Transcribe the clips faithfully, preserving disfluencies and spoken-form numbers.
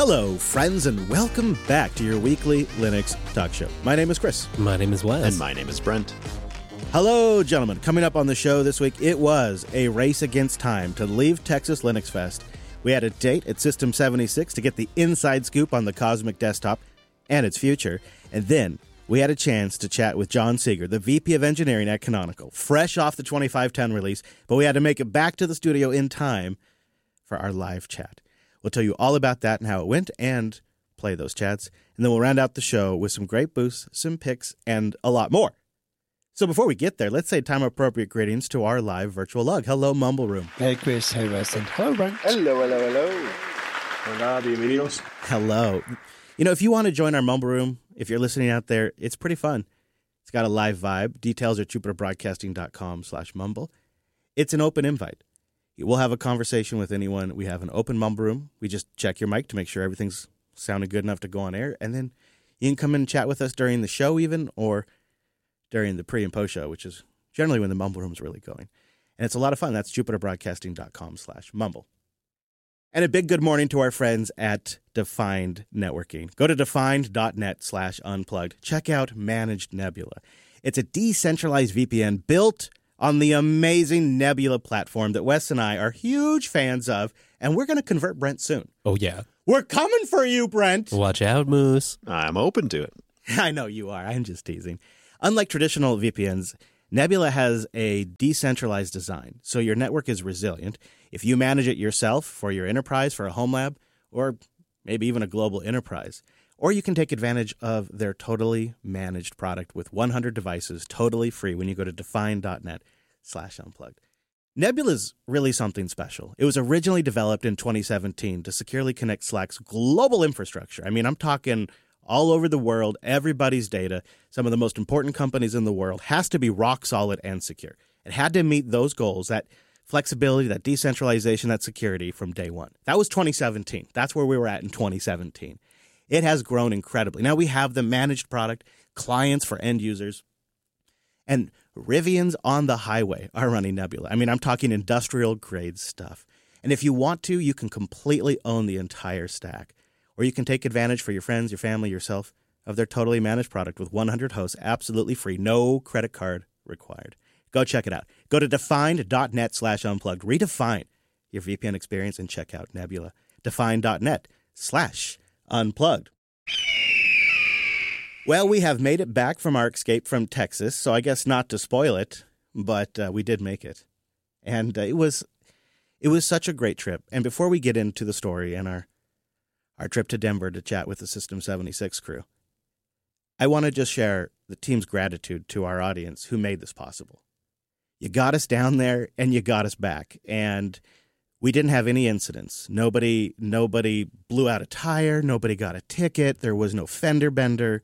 Hello, friends, and welcome back to your weekly Linux talk show. My name is Chris. My name is Wes. And my name is Brent. Hello, gentlemen. Coming up on the show this week, it was a race against time to leave Texas Linux Fest. We had a date at System seventy-six to get the inside scoop on the Cosmic Desktop and its future. And then we had a chance to chat with John Seeger, the V P of Engineering at Canonical, fresh off the twenty-five ten release, but we had to make it back to the studio in time for our live chat. We'll tell you all about that and how it went and play those chats. And then we'll round out the show with some great boosts, some picks, and a lot more. So before we get there, let's say time-appropriate greetings to our live virtual lug. Hello, Mumble Room. Hey, Chris. Hey, Wes. And hello, Brent. Hello, hello, hello. Hola, bienvenidos. Hello. You know, if you want to join our Mumble Room, if you're listening out there, it's pretty fun. It's got a live vibe. Details are jupiterbroadcasting.com slash mumble. It's an open invite. We'll have a conversation with anyone. We have an open Mumble Room. We just check your mic to make sure everything's sounding good enough to go on air. And then you can come in and chat with us during the show even, or during the pre and post show, which is generally when the Mumble Room is really going. And it's a lot of fun. That's jupiterbroadcasting.com slash mumble. And a big good morning to our friends at Defined Networking. Go to defined.net slash unplugged. Check out Managed Nebula. It's a decentralized V P N built on the amazing Nebula platform that Wes and I are huge fans of, and we're going to convert Brent soon. Oh, yeah. We're coming for you, Brent. Watch out, Moose. I'm open to it. I know you are. I'm just teasing. Unlike traditional V P Ns, Nebula has a decentralized design, so your network is resilient. If you manage it yourself for your enterprise, for a home lab, or maybe even a global enterprise, or you can take advantage of their totally managed product with one hundred devices, totally free when you go to defined.net slash unplugged. Nebula is really something special. It was originally developed in twenty seventeen to securely connect Slack's global infrastructure. I mean, I'm talking all over the world, everybody's data, some of the most important companies in the world, has to be rock solid and secure. It had to meet those goals, that flexibility, that decentralization, that security from day one. That was twenty seventeen. That's where we were at in twenty seventeen. It has grown incredibly. Now we have the managed product, clients for end users, and Rivians on the highway are running Nebula. I mean, I'm talking industrial grade stuff. And if you want to, you can completely own the entire stack. Or you can take advantage for your friends, your family, yourself, of their totally managed product with one hundred hosts, absolutely free, no credit card required. Go check it out. Go to defined.net slash unplugged. Redefine your V P N experience and check out Nebula. Defined.net slash unplugged. Well, we have made it back from our escape from Texas, so I guess not to spoil it, but uh, we did make it. And uh, it was it was such a great trip. And before we get into the story and our our trip to Denver to chat with the System seventy-six crew, I want to just share the team's gratitude to our audience who made this possible. You got us down there and you got us back, and we didn't have any incidents. Nobody, nobody blew out a tire. Nobody got a ticket. There was no fender bender.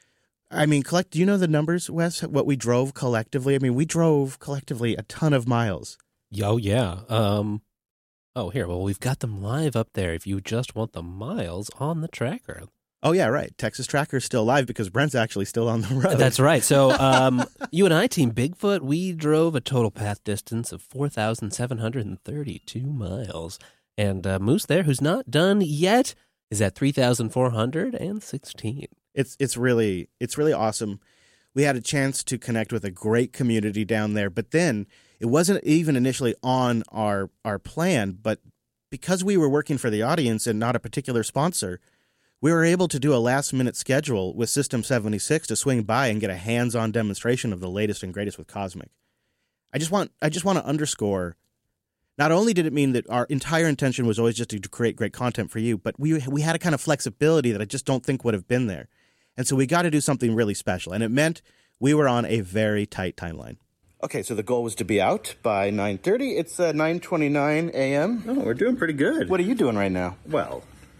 I mean, collect. Do you know the numbers, Wes? What we drove collectively? I mean, we drove collectively a ton of miles. Oh, yeah. Um, oh, here. Well, we've got them live up there if you just want the miles on the tracker. Oh, yeah, right. Texas Tracker's still live because Brent's actually still on the road. That's right. So um, you and I, Team Bigfoot, we drove a total path distance of four thousand seven hundred thirty-two miles. And uh, Moose there, who's not done yet, is at three thousand four hundred sixteen. It's it's really it's really awesome. We had a chance to connect with a great community down there, but then it wasn't even initially on our our plan, but because we were working for the audience and not a particular sponsor, we were able to do a last-minute schedule with System seventy-six to swing by and get a hands-on demonstration of the latest and greatest with Cosmic. I just want I just want to underscore, not only did it mean that our entire intention was always just to create great content for you, but we we had a kind of flexibility that I just don't think would have been there. And so we got to do something really special, and it meant we were on a very tight timeline. Okay, so the goal was to be out by nine thirty. It's uh, nine twenty-nine a.m. Oh, we're doing pretty good. What are you doing right now? Well,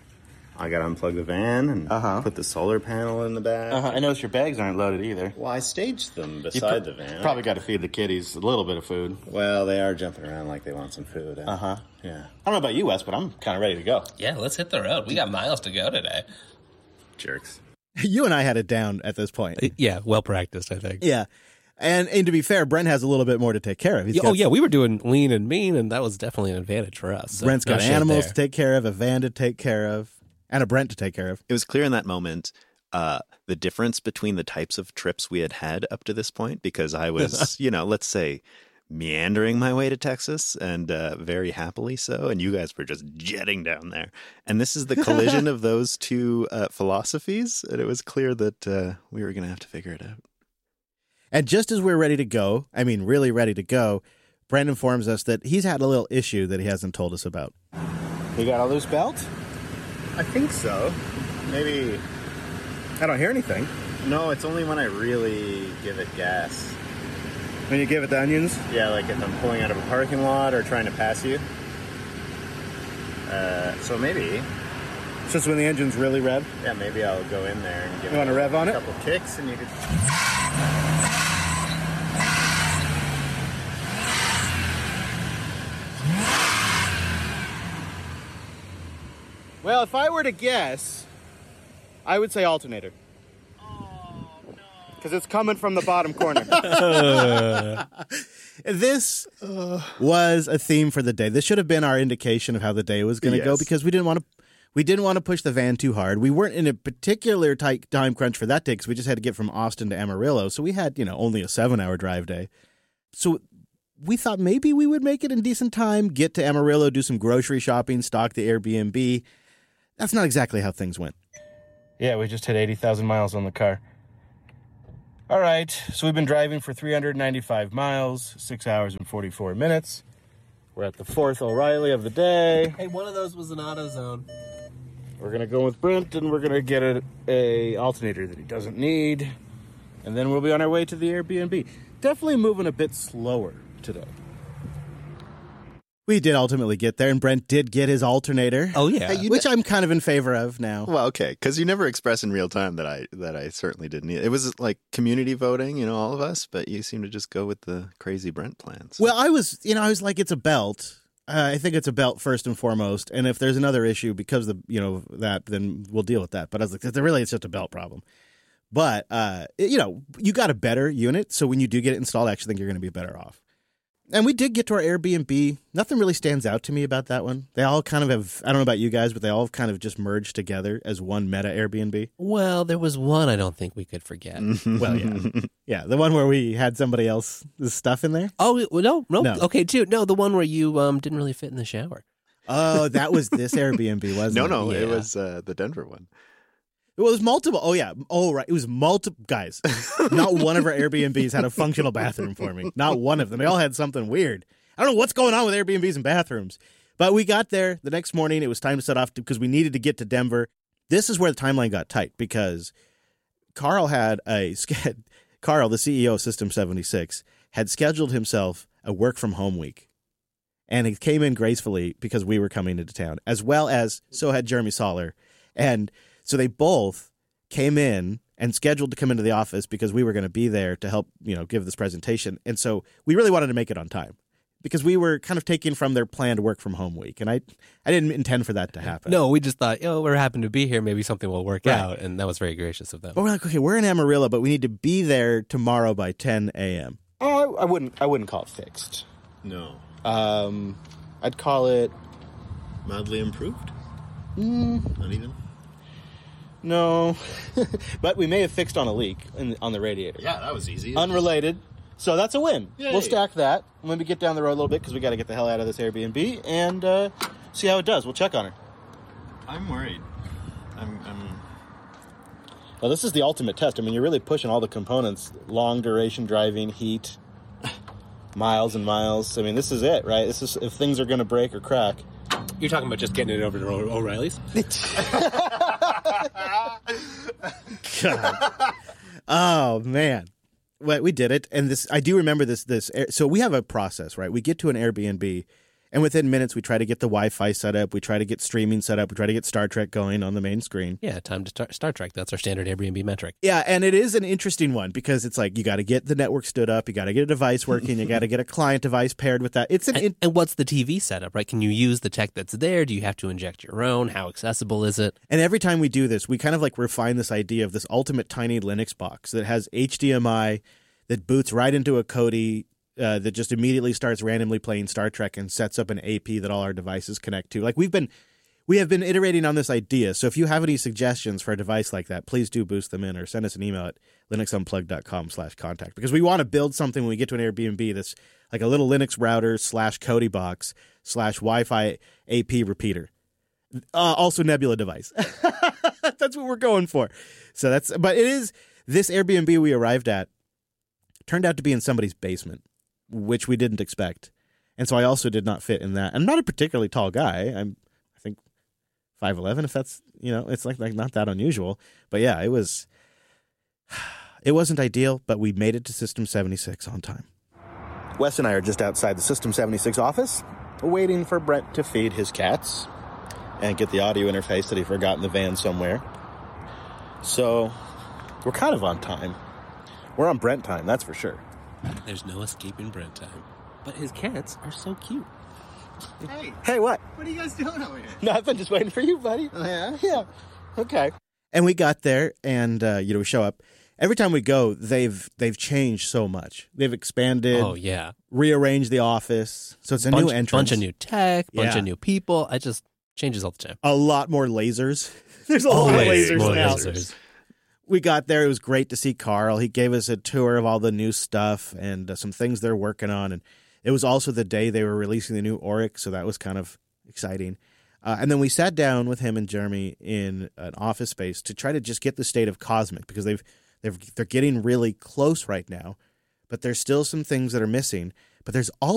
I got to unplug the van and uh-huh. put the solar panel in the back. Uh-huh. I noticed your bags aren't loaded either. Well, I staged them beside pr- the van. Probably got to feed the kitties a little bit of food. Well, they are jumping around like they want some food. Uh huh. Yeah. I don't know about you, Wes, but I'm kind of ready to go. Yeah, let's hit the road. We got miles to go today. Jerks. You and I had it down at this point. Yeah, well practiced, I think. Yeah. And and to be fair, Brent has a little bit more to take care of. He's oh, got, yeah, we were doing lean and mean, and that was definitely an advantage for us. So Brent's got no shit animals there. to take care of, a van to take care of. and a Brent to take care of. It was clear in that moment uh, the difference between the types of trips we had had up to this point, because I was, you know, let's say meandering my way to Texas and uh, very happily so. And you guys were just jetting down there. And this is the collision of those two uh, philosophies. And it was clear that uh, we were going to have to figure it out. And just as we're ready to go, I mean, really ready to go, Brent informs us that he's had a little issue that he hasn't told us about. You got a loose belt? I think so. Maybe. I don't hear anything. No, it's only when I really give it gas. When you give it the onions? Yeah, like if I'm pulling out of a parking lot or trying to pass you. Uh, so maybe. Just when the engine's really rev? Yeah, maybe I'll go in there and give You it want to rev on a it? couple kicks and you could. Well, if I were to guess, I would say alternator. Because it's coming from the bottom corner. This was a theme for the day. This should have been our indication of how the day was going to Yes. go, because we didn't want to we didn't want to push the van too hard. We weren't in a particular tight time crunch for that day because we just had to get from Austin to Amarillo. So we had, you know, only a seven-hour drive day. So we thought maybe we would make it in decent time, get to Amarillo, do some grocery shopping, stock the Airbnb. That's not exactly how things went. Yeah, we just hit eighty thousand miles on the car. All right, so we've been driving for three hundred ninety-five miles, six hours and forty-four minutes. We're at the fourth O'Reilly of the day. Hey, one of those was an AutoZone. We're going to go with Brent, and we're going to get a, a alternator that he doesn't need. And then we'll be on our way to the Airbnb. Definitely moving a bit slower today. We did ultimately get there, and Brent did get his alternator. Oh, yeah. Hey, you Which I'm kind of in favor of now. Well, okay, because you never express in real time that I that I certainly didn't. It was like community voting, you know, all of us, but you seem to just go with the crazy Brent plans. Well, I was, you know, I was like, it's a belt. Uh, I think it's a belt first and foremost. And if there's another issue because of, you know, that, then we'll deal with that. But I was like, really, it's just a belt problem. But, uh, you know, you got a better unit. So when you do get it installed, I actually think you're going to be better off. And we did get to our Airbnb. Nothing really stands out to me about that one. They all kind of have, I don't know about you guys, but they all kind of just merged together as one meta Airbnb. Well, there was one I don't think we could forget. Well, yeah. Yeah, the one where we had somebody else's stuff in there. Oh, well, no, no, No. Okay, two. No, the one where you um didn't really fit in the shower. Oh, that was this Airbnb, wasn't no, it? no, it Yeah. was uh, the Denver one. It was multiple. Oh, yeah. Oh, right. It was multiple. Guys, not one of our Airbnbs had a functional bathroom for me. Not one of them. They all had something weird. I don't know what's going on with Airbnbs and bathrooms. But we got there the next morning. It was time to set off because we needed to get to Denver. This is where the timeline got tight because Carl had a Carl, the C E O of System seventy-six, had scheduled himself a work from home week. And he came in gracefully because we were coming into town, as well as so had Jeremy Soller. And so they both came in and scheduled to come into the office because we were going to be there to help, you know, give this presentation. And so we really wanted to make it on time because we were kind of taking from their planned work from home week. And I I didn't intend for that to happen. No, we just thought, oh, we're happen to be here. Maybe something will work Right. out. And that was very gracious of them. But we're like, okay, we're in Amarillo, but we need to be there tomorrow by ten a.m. Oh, I, I wouldn't I wouldn't call it fixed. No. Um, I'd call it, Mildly improved? mm, Not even? no. But we may have fixed on a leak in, on the radiator. Yeah, that was easy. Unrelated. So that's a win. Yay. We'll stack that. Let me get down the road a little bit because we got to get the hell out of this Airbnb and uh, see how it does. We'll check on her. I'm worried. I'm, I'm... Well, this is the ultimate test. I mean, you're really pushing all the components. Long duration driving, heat, miles and miles. I mean, this is it, right? This is if things are going to break or crack. You're talking about just getting it over to O- O'Reilly's? God. Oh, man. Well, we did it. And this, I do remember this, this. So we have a process, right? We get to an Airbnb and within minutes we try to get the Wi-Fi set up. We try to get streaming set up. We try to get Star Trek going on the main screen. Yeah, time to start Star Trek. That's our standard Airbnb metric. Yeah, and it is an interesting one because it's like you got to get the network stood up, you got to get a device working, you got to get a client device paired with that. It's an And, in- and what's the T V setup, right? Can you use the tech that's there? Do you have to inject your own? How accessible is it? and every time we do this, we kind of like refine this idea of this ultimate tiny Linux box that has H D M I that boots right into a Kodi uh, that just immediately starts randomly playing Star Trek and sets up an A P that all our devices connect to. Like we've been we have been iterating on this idea. So if you have any suggestions for a device like that, please do boost them in or send us an email at linuxunplugged.com slash contact because we want to build something when we get to an Airbnb that's like a little Linux router slash Kodi box slash Wi-Fi A P repeater. Uh, also Nebula device. That's what we're going for. So that's, but it is, this Airbnb we arrived at turned out to be in somebody's basement, which we didn't expect. And so I also did not fit in that. I'm not a particularly tall guy. I'm, I think, five eleven, if that's, you know, it's like, like not that unusual. But yeah, it was, it wasn't ideal, but we made it to System seventy-six on time. Wes and I are just outside the System seventy-six office, waiting for Brent to feed his cats and get the audio interface that he forgot in the van somewhere. So we're kind of on time. We're on Brent time, that's for sure. There's no escaping Brent time. But his cats are so cute. Hey, Hey, what? what are you guys doing over here? Nothing, just waiting for you, buddy. Oh, yeah? Yeah. Okay. And we got there, and uh, you know, we show up. Every time we go, they've they've changed so much. They've expanded, Oh, yeah. rearranged the office, so it's a bunch, new entrance. Bunch of new tech, bunch Yeah. of new people. I just changes all the time. A lot more lasers. There's a lot of Always lasers more now. lasers. We got there. It was great to see Carl. He gave us a tour of all the new stuff and uh, some things they're working on. And it was also the day they were releasing the new Oryx, so that was kind of exciting. Uh, and then we sat down with him and Jeremy in an office space to try to just get the state of Cosmic because they've they've they're getting really close right now, but there's still some things that are missing. But there's all